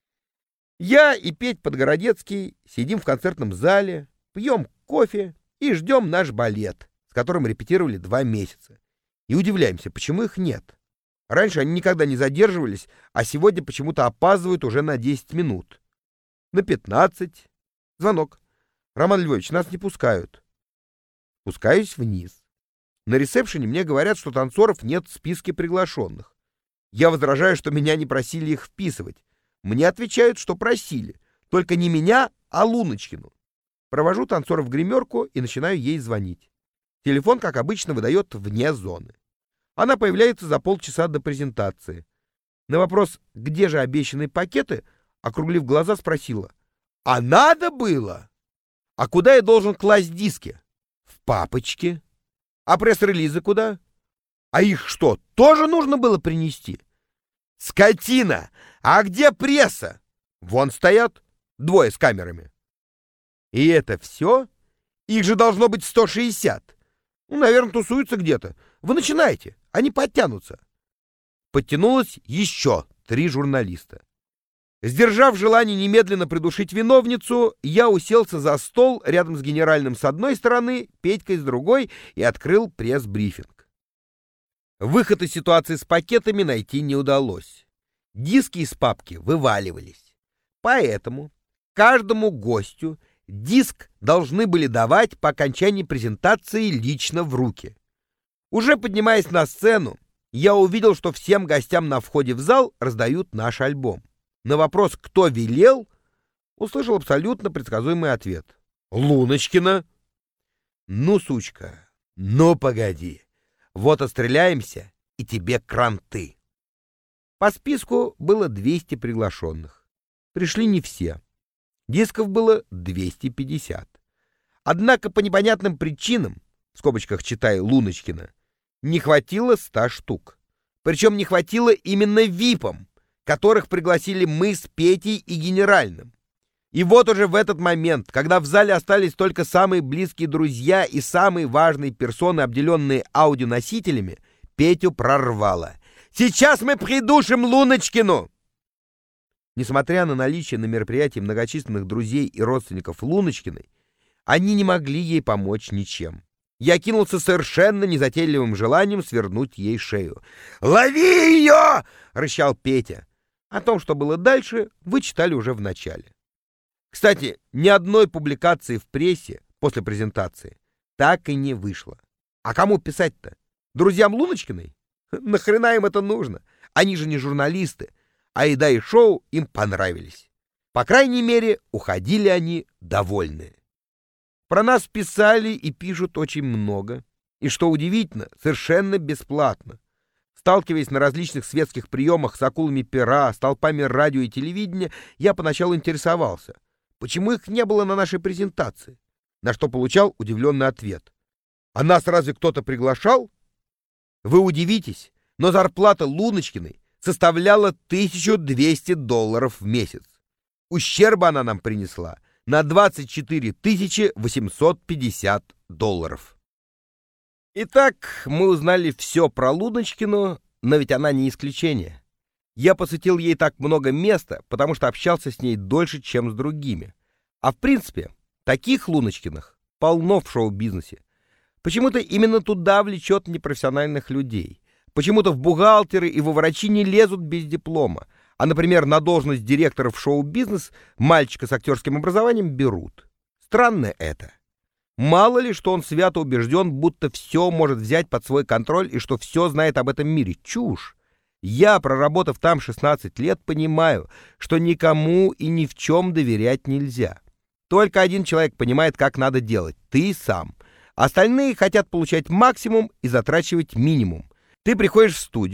Я и Петь Подгородецкий сидим в концертном зале, пьем кофе и ждем наш балет, с которым репетировали два месяца. И удивляемся, почему их нет. Раньше они никогда не задерживались, а сегодня почему-то опаздывают уже на десять минут. На пятнадцать. Звонок. «Роман Львович, нас не пускают». Спускаюсь вниз. На ресепшене мне говорят, что танцоров нет в списке приглашенных. Я возражаю, что меня не просили их вписывать. Мне отвечают, что просили. Только не меня, а Луночкину. Провожу танцоров в гримерку и начинаю ей звонить. Телефон, как обычно, выдает вне зоны. Она появляется за полчаса до презентации. На вопрос, где же обещанные пакеты, округлив глаза, спросила: «А надо было? А куда я должен класть диски?» «В папочке». «А пресс-релизы куда?» «А их что, тоже нужно было принести?» «Скотина! А где пресса?» «Вон стоят двое с камерами». «И это все? Их же должно быть сто шестьдесят. Ну, наверное, тусуются где-то. Вы начинайте, они подтянутся». Подтянулось еще три журналиста. Сдержав желание немедленно придушить виновницу, я уселся за стол рядом с генеральным с одной стороны, Петькой с другой и открыл пресс-брифинг. Выход из ситуации с пакетами найти не удалось. Диски из папки вываливались. Поэтому каждому гостю диск должны были давать по окончании презентации лично в руки. Уже поднимаясь на сцену, я увидел, что всем гостям на входе в зал раздают наш альбом. На вопрос, кто велел, услышал абсолютно предсказуемый ответ: «Луночкина». «Ну, сучка, ну погоди. Вот отстреляемся, и тебе кранты». По списку было двести приглашенных. Пришли не все. Дисков было двести пятьдесят. Однако по непонятным причинам, в скобочках читай Луночкина, не хватило ста штук. Причем не хватило именно випам, которых пригласили мы с Петей и генеральным. И вот уже в этот момент, когда в зале остались только самые близкие друзья и самые важные персоны, обделенные аудионосителями, Петю прорвало. «Сейчас мы придушим Луночкину!» Несмотря на наличие на мероприятии многочисленных друзей и родственников Луночкиной, они не могли ей помочь ничем. Я кинулся совершенно незатейливым желанием свернуть ей шею. «Лови ее!» — рычал Петя. О том, что было дальше, вы читали уже в начале. Кстати, ни одной публикации в прессе после презентации так и не вышло. А кому писать-то? Друзьям Луночкиной? Нахрена им это нужно? Они же не журналисты, а еда и шоу им понравились. По крайней мере, уходили они довольные. Про нас писали и пишут очень много. И, что удивительно, совершенно бесплатно. Сталкиваясь на различных светских приемах с акулами пера, с толпами радио и телевидения, я поначалу интересовался, почему их не было на нашей презентации, на что получал удивленный ответ. «А нас разве кто-то приглашал?» Вы удивитесь, но зарплата Луночкиной составляла тысячу двести долларов в месяц. Ущерба она нам принесла на двадцать четыре тысячи восемьсот пятьдесят долларов. Итак, мы узнали все про Луночкину, но ведь она не исключение. Я посвятил ей так много места, потому что общался с ней дольше, чем с другими. А в принципе, таких Луночкиных полно в шоу-бизнесе. Почему-то именно туда влечет непрофессиональных людей. Почему-то в бухгалтеры и во врачи не лезут без диплома. А, например, на должность директора в шоу-бизнес мальчика с актерским образованием берут. Странно это. Мало ли, что он свято убежден, будто все может взять под свой контроль и что все знает об этом мире. Чушь. Я, проработав там шестнадцать лет, понимаю, что никому и ни в чем доверять нельзя. Только один человек понимает, как надо делать — ты сам. Остальные хотят получать максимум и затрачивать минимум. Ты приходишь в студию,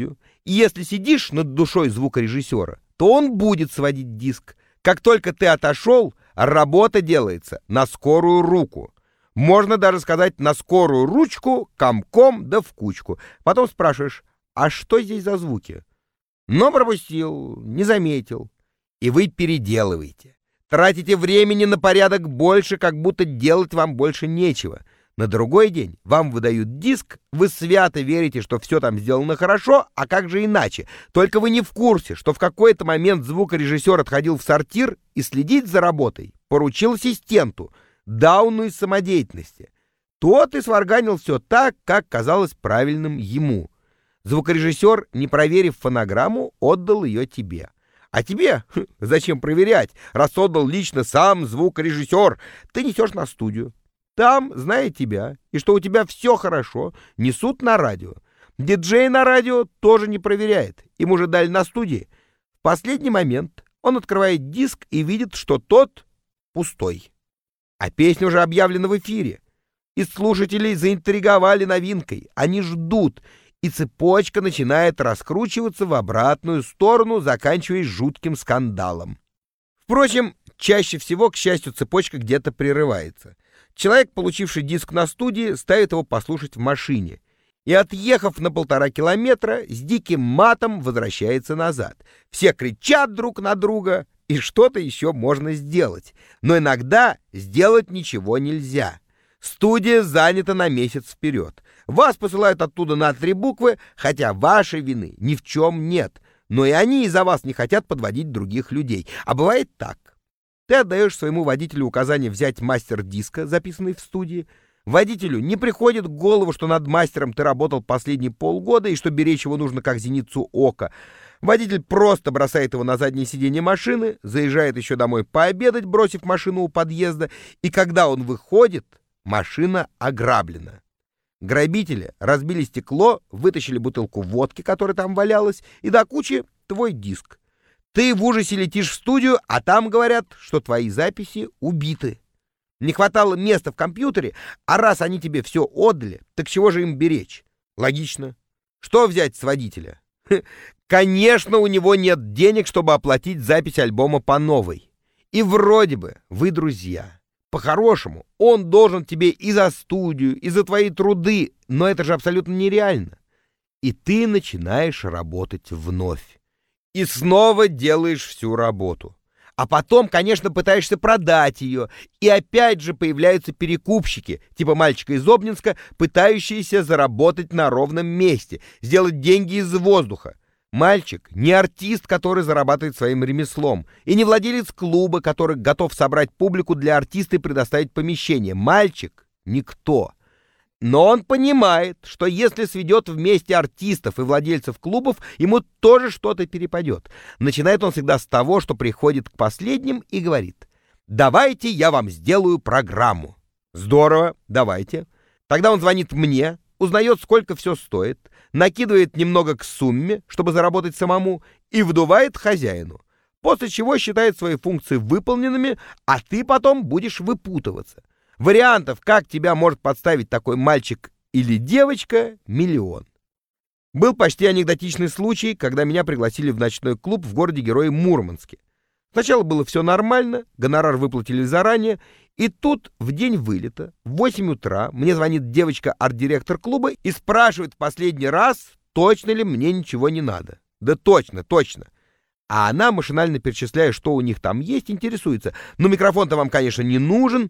И если сидишь над душой звукорежиссера, то он будет сводить диск. Как только ты отошел, работа делается на скорую руку. Можно даже сказать на скорую ручку, комком да в кучку. Потом спрашиваешь, а что здесь за звуки? Но пропустил, не заметил. И вы переделываете. Тратите времени на порядок больше, как будто делать вам больше нечего. На другой день вам выдают диск, вы свято верите, что все там сделано хорошо, а как же иначе? Только вы не в курсе, что в какой-то момент звукорежиссер отходил в сортир и следить за работой поручил ассистенту, Дауну из самодеятельности. Тот и сварганил все так, как казалось правильным ему. Звукорежиссер, не проверив фонограмму, отдал ее тебе. А тебе зачем проверять, раз отдал лично сам звукорежиссер? Ты несешь на студию. Там, зная тебя, и что у тебя все хорошо, несут на радио. Диджей на радио тоже не проверяет. Им уже дали на студии. В последний момент он открывает диск и видит, что тот пустой. А песня уже объявлена в эфире. И слушателей заинтриговали новинкой. Они ждут. И цепочка начинает раскручиваться в обратную сторону, заканчиваясь жутким скандалом. Впрочем, чаще всего, к счастью, цепочка где-то прерывается. Человек, получивший диск на студии, ставит его послушать в машине и, отъехав на полтора километра, с диким матом возвращается назад. Все кричат друг на друга, и что-то еще можно сделать. Но иногда сделать ничего нельзя. Студия занята на месяц вперед. Вас посылают оттуда на три буквы, хотя вашей вины ни в чем нет. Но и они из-за вас не хотят подводить других людей. А бывает так. Ты отдаешь своему водителю указание взять мастер диска, записанный в студии. Водителю не приходит в голову, что над мастером ты работал последние полгода и что беречь его нужно как зеницу ока. Водитель просто бросает его на заднее сиденье машины, заезжает еще домой пообедать, бросив машину у подъезда, и когда он выходит, машина ограблена. Грабители разбили стекло, вытащили бутылку водки, которая там валялась, и до кучи твой диск. Ты в ужасе летишь в студию, а там говорят, что твои записи убиты. Не хватало места в компьютере, а раз они тебе все отдали, так чего же им беречь? Логично. Что взять с водителя? Конечно, у него нет денег, чтобы оплатить запись альбома по новой. И вроде бы вы друзья. По-хорошему, он должен тебе и за студию, и за твои труды, но это же абсолютно нереально. И ты начинаешь работать вновь. И снова делаешь всю работу. А потом, конечно, пытаешься продать ее. И опять же появляются перекупщики, типа мальчика из Обнинска, пытающиеся заработать на ровном месте, сделать деньги из воздуха. Мальчик не артист, который зарабатывает своим ремеслом, и не владелец клуба, который готов собрать публику для артиста и предоставить помещение. Мальчик — никто. Но он понимает, что если сведет вместе артистов и владельцев клубов, ему тоже что-то перепадет. Начинает он всегда с того, что приходит к последним и говорит: «Давайте я вам сделаю программу». Здорово, давайте. Тогда он звонит мне, узнает, сколько все стоит, накидывает немного к сумме, чтобы заработать самому, и вдувает хозяину. После чего считает свои функции выполненными, а ты потом будешь выпутываться. Вариантов, как тебя может подставить такой мальчик или девочка, миллион. Был почти анекдотичный случай, когда меня пригласили в ночной клуб в городе-герое Мурманске. Сначала было все нормально, гонорар выплатили заранее, и тут в день вылета, в восемь утра, мне звонит девочка-арт-директор клуба и спрашивает в последний раз, точно ли мне ничего не надо. Да точно, точно. А она, машинально перечисляя, что у них там есть, интересуется: «Ну, микрофон-то вам, конечно, не нужен».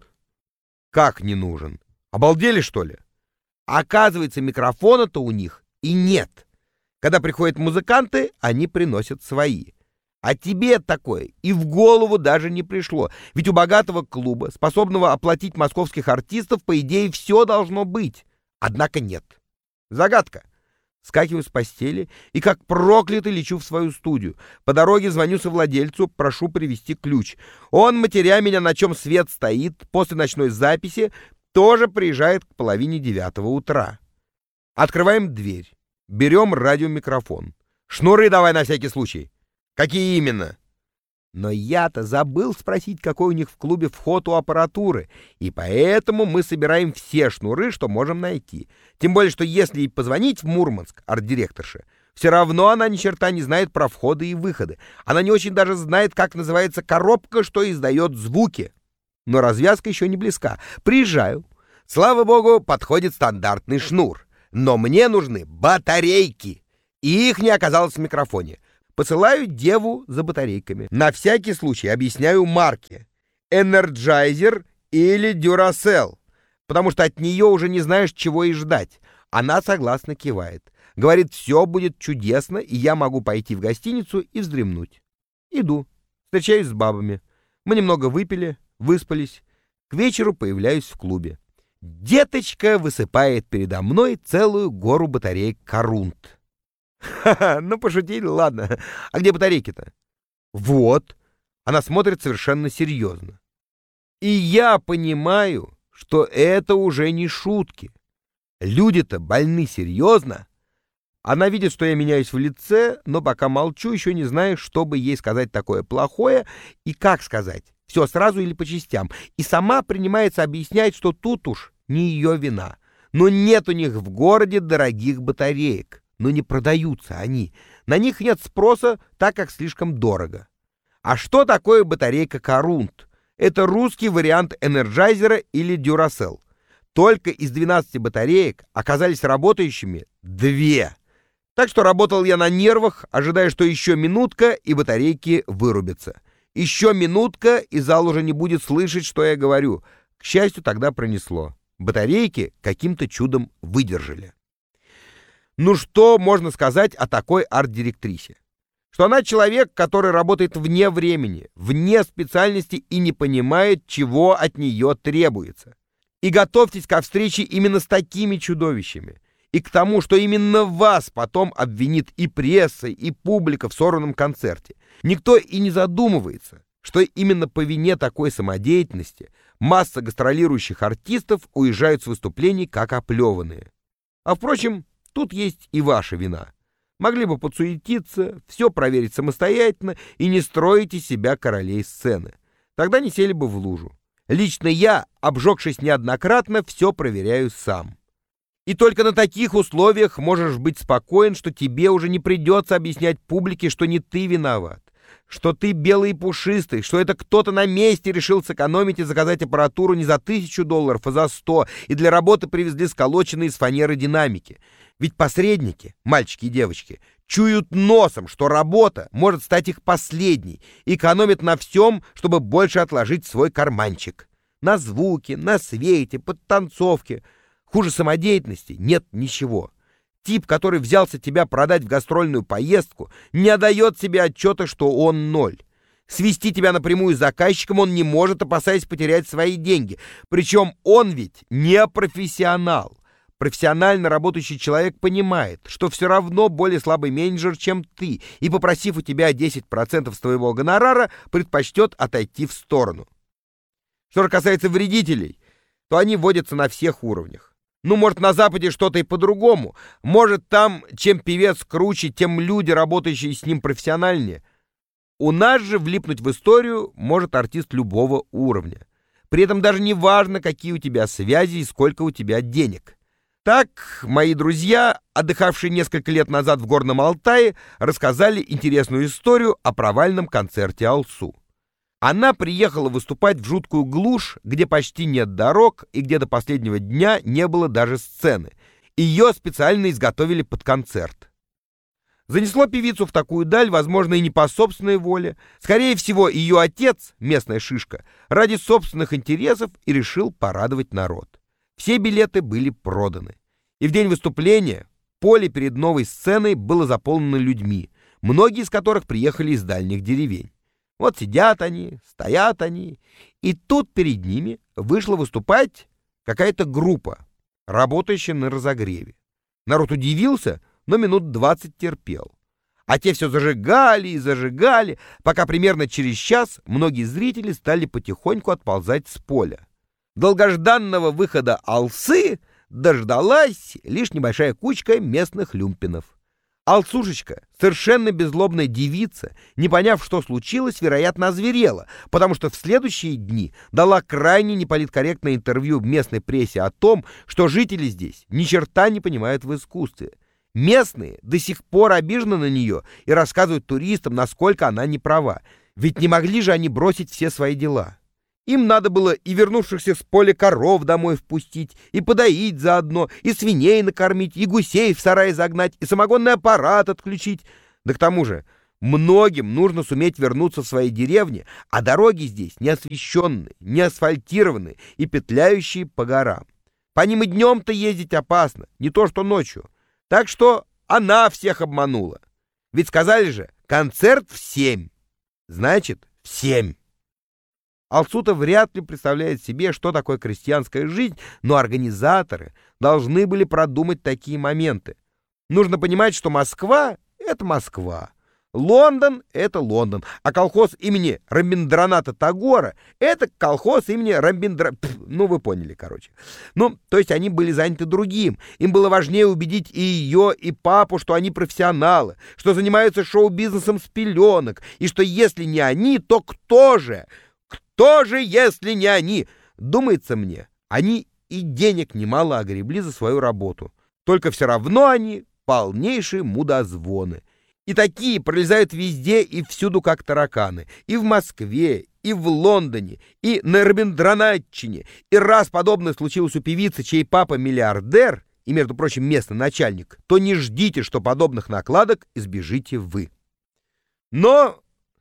Как не нужен? Обалдели, что ли? Оказывается, микрофона-то у них и нет. Когда приходят музыканты, они приносят свои. А тебе такое и в голову даже не пришло. Ведь у богатого клуба, способного оплатить московских артистов, по идее, все должно быть. Однако нет. Загадка. Скакиваю с постели и как проклятый лечу в свою студию. По дороге звоню совладельцу, прошу привезти ключ. Он, матеря меня, на чем свет стоит, после ночной записи, тоже приезжает к половине девятого утра. Открываем дверь. Берем радиомикрофон. Шнуры давай на всякий случай. Какие именно? Но я-то забыл спросить, какой у них в клубе вход у аппаратуры, и поэтому мы собираем все шнуры, что можем найти. Тем более, что если и позвонить в Мурманск арт-директорше, Все равно она ни черта не знает про входы и выходы. Она не очень даже знает, как называется коробка, что издает звуки. Но развязка еще не близка. Приезжаю. Слава богу, подходит стандартный шнур. Но мне нужны батарейки. И их не оказалось в микрофоне. Посылаю деву за батарейками. На всякий случай объясняю марки. Energizer или Duracell. Потому что от нее уже не знаешь, чего и ждать. Она согласно кивает. Говорит, все будет чудесно, и я могу пойти в гостиницу и вздремнуть. Иду. Встречаюсь с бабами. Мы немного выпили, выспались. К вечеру появляюсь в клубе. Деточка высыпает передо мной целую гору батареек Корунд. Ха-ха, ну пошутили, ладно. А где батарейки-то? Вот. Она смотрит совершенно серьезно. И я понимаю, что это уже не шутки. Люди-то больны серьезно. Она видит, что я меняюсь в лице, но пока молчу, еще не знаю, что бы ей сказать такое плохое и как сказать. Все сразу или по частям. И сама принимается объяснять, что тут уж не ее вина. Но нет у них в городе дорогих батареек. Но не продаются они. На них нет спроса, так как слишком дорого. А что такое батарейка Корунд? Это русский вариант Энерджайзера или Duracell. Только из двенадцати батареек оказались работающими две. Так что работал я на нервах, ожидая, что еще минутка, и батарейки вырубятся. Еще минутка, и зал уже не будет слышать, что я говорю. К счастью, тогда пронесло. Батарейки каким-то чудом выдержали. Ну что можно сказать о такой арт-директрисе? Что она человек, который работает вне времени, вне специальности и не понимает, чего от нее требуется. И готовьтесь ко встрече именно с такими чудовищами. И к тому, что именно вас потом обвинит и пресса, и публика в сорванном концерте. Никто и не задумывается, что именно по вине такой самодеятельности масса гастролирующих артистов уезжают с выступлений как оплеванные. А впрочем, тут есть и ваша вина. Могли бы подсуетиться, все проверить самостоятельно и не строить из себя королей сцены. Тогда не сели бы в лужу. Лично я, обжегшись неоднократно, все проверяю сам. И только на таких условиях можешь быть спокоен, что тебе уже не придется объяснять публике, что не ты виноват, что ты белый и пушистый, что это кто-то на месте решил сэкономить и заказать аппаратуру не за тысячу долларов, а за сто, и для работы привезли сколоченные из фанеры динамики. Ведь посредники, мальчики и девочки, чуют носом, что работа может стать их последней, и экономят на всем, чтобы больше отложить в свой карманчик. На звуке, на свете, подтанцовке. Хуже самодеятельности нет ничего. Тип, который взялся тебя продать в гастрольную поездку, не отдает себе отчета, что он ноль. Свести тебя напрямую с заказчиком он не может, опасаясь потерять свои деньги. Причем он ведь не профессионал. Профессионально работающий человек понимает, что все равно более слабый менеджер, чем ты, и, попросив у тебя десять процентов с твоего гонорара, предпочтет отойти в сторону. Что же касается вредителей, то они водятся на всех уровнях. Ну, может, на Западе что-то и по-другому. Может, там, чем певец круче, тем люди, работающие с ним, профессиональнее. У нас же влипнуть в историю может артист любого уровня. При этом даже не важно, какие у тебя связи и сколько у тебя денег. Так, мои друзья, отдыхавшие несколько лет назад в Горном Алтае, рассказали интересную историю о провальном концерте Алсу. Она приехала выступать в жуткую глушь, где почти нет дорог и где до последнего дня не было даже сцены. Ее специально изготовили под концерт. Занесло певицу в такую даль, возможно, и не по собственной воле. Скорее всего, ее отец, местная шишка, ради собственных интересов и решил порадовать народ. Все билеты были проданы. И в день выступления поле перед новой сценой было заполнено людьми, многие из которых приехали из дальних деревень. Вот сидят они, стоят они, и тут перед ними вышла выступать какая-то группа, работающая на разогреве. Народ удивился, но минут двадцать терпел. А те все зажигали и зажигали, пока примерно через час многие зрители стали потихоньку отползать с поля. Долгожданного выхода Алсы дождалась лишь небольшая кучка местных люмпинов. Алсушечка, совершенно беззлобная девица, не поняв, что случилось, вероятно, озверела, потому что в следующие дни дала крайне неполиткорректное интервью в местной прессе о том, что жители здесь ни черта не понимают в искусстве. Местные до сих пор обижены на нее и рассказывают туристам, насколько она не права. Ведь не могли же они бросить все свои дела. Им надо было и вернувшихся с поля коров домой впустить, и подоить заодно, и свиней накормить, и гусей в сарай загнать, и самогонный аппарат отключить. Да к тому же многим нужно суметь вернуться в свои деревни, а дороги здесь не освещенные, не асфальтированные и петляющие по горам. По ним и днем-то ездить опасно, не то что ночью. Так что она всех обманула. Ведь сказали же, концерт в семь. Значит, в семь. Алсута вряд ли представляет себе, что такое крестьянская жизнь, но организаторы должны были продумать такие моменты. Нужно понимать, что Москва — это Москва, Лондон — это Лондон, а колхоз имени Рамбиндраната Тагора — это колхоз имени Рамбиндра... Пф, ну, вы поняли, короче. Ну, то есть они были заняты другим. Им было важнее убедить и ее, и папу, что они профессионалы, что занимаются шоу-бизнесом с пеленок, и что если не они, то кто же? Кто же, если не они? Думается мне, они и денег немало огребли за свою работу. Только все равно они полнейшие мудозвоны. И такие пролезают везде и всюду, как тараканы. И в Москве, и в Лондоне, и на Рабиндранатчине. И раз подобное случилось у певицы, чей папа миллиардер, и, между прочим, местный начальник, то не ждите, что подобных накладок избежите вы. Но,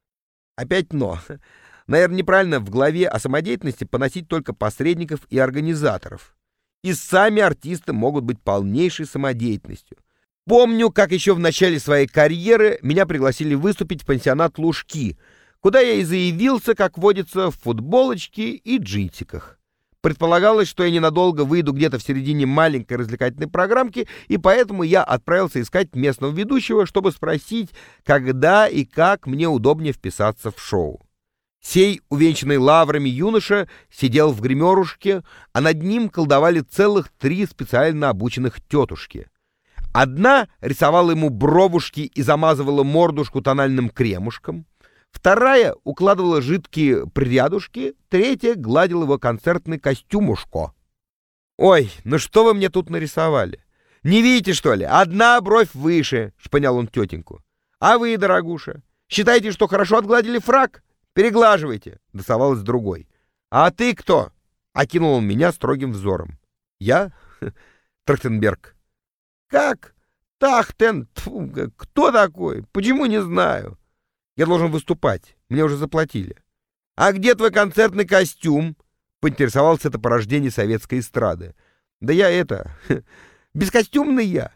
опять но... Наверное, неправильно в главе о самодеятельности поносить только посредников и организаторов. И сами артисты могут быть полнейшей самодеятельностью. Помню, как еще в начале своей карьеры меня пригласили выступить в пансионат «Лужки», куда я и заявился, как водится, в футболочке и джинсиках. Предполагалось, что я ненадолго выйду где-то в середине маленькой развлекательной программки, и поэтому я отправился искать местного ведущего, чтобы спросить, когда и как мне удобнее вписаться в шоу. Сей, увенчанный лаврами юноша, сидел в гримерушке, а над ним колдовали целых три специально обученных тетушки. Одна рисовала ему бровушки и замазывала мордушку тональным кремушком, вторая укладывала жидкие прядушки, третья гладила его концертный костюмушко. «Ой, ну что вы мне тут нарисовали? Не видите, что ли? Одна бровь выше», — шпынял он тетеньку. «А вы, дорогуша, считаете, что хорошо отгладили фрак? Переглаживайте», — досовалась другой. «А ты кто?» — окинул он меня строгим взором. «Я? Трахтенберг». «Как? Тахтен? Тьфу, кто такой? Почему не знаю? Я должен выступать, мне уже заплатили». «А где твой концертный костюм?» — поинтересовался это порождение советской эстрады. «Да я это... бескостюмный я».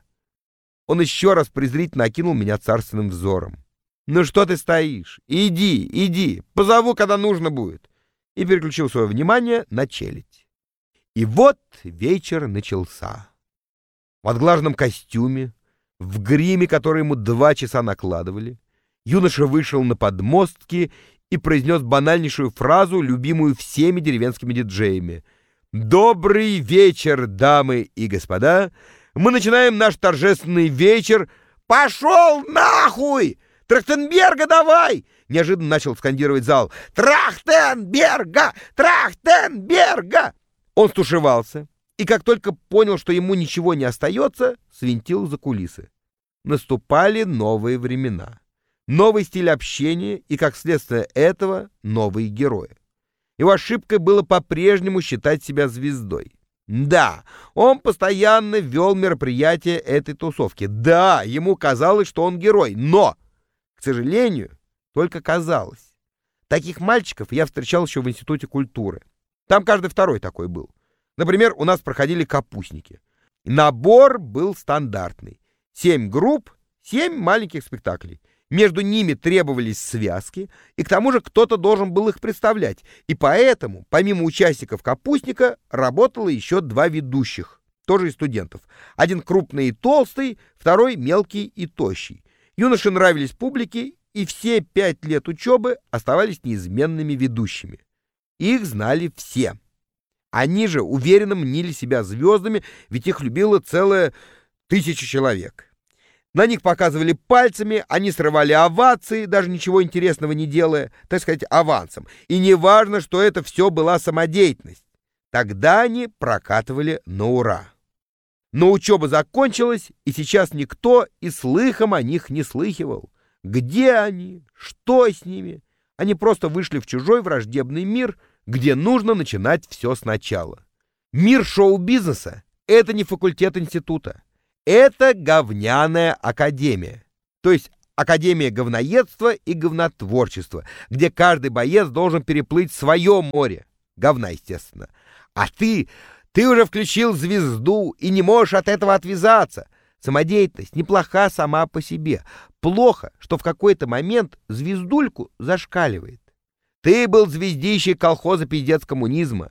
Он еще раз презрительно окинул меня царственным взором. «Ну что ты стоишь? Иди, иди, позову, когда нужно будет». И переключил свое внимание на челядь. И вот вечер начался. В отглаженном костюме, в гриме, который ему два часа накладывали, юноша вышел на подмостки и произнес банальнейшую фразу, любимую всеми деревенскими диджеями. «Добрый вечер, дамы и господа! Мы начинаем наш торжественный вечер...» «Пошел нахуй! Трахтенберга давай!» — неожиданно начал скандировать зал. «Трахтенберга! Трахтенберга!» Он стушевался, и как только понял, что ему ничего не остается, свинтил за кулисы. Наступали новые времена, новый стиль общения и, как следствие этого, новые герои. Его ошибкой было по-прежнему считать себя звездой. Да, он постоянно вел мероприятия этой тусовки. Да, ему казалось, что он герой, но... К сожалению, только казалось. Таких мальчиков я встречал еще в Институте культуры. Там каждый второй такой был. Например, у нас проходили капустники. Набор был стандартный. Семь групп, семь маленьких спектаклей. Между ними требовались связки, и к тому же кто-то должен был их представлять. И поэтому, помимо участников капустника, работало еще два ведущих, тоже из студентов. Один крупный и толстый, второй мелкий и тощий. Юноши нравились публике, и все пять лет учебы оставались неизменными ведущими. Их знали все. Они же уверенно мнили себя звездами, ведь их любила целая тысяча человек. На них показывали пальцами, они срывали овации, даже ничего интересного не делая, так сказать, авансом. И не важно, что это все была самодеятельность. Тогда они прокатывали на ура. Но учеба закончилась, и сейчас никто и слыхом о них не слыхивал. Где они? Что с ними? Они просто вышли в чужой враждебный мир, где нужно начинать все сначала. Мир шоу-бизнеса — это не факультет института. Это говняная академия. То есть академия говноедства и говнотворчества, где каждый боец должен переплыть свое море. Говна, естественно. А ты, ты уже включил звезду и не можешь от этого отвязаться. Самодеятельность неплоха сама по себе. Плохо, что в какой-то момент звездульку зашкаливает. Ты был звездищей колхоза «Пиздец коммунизма».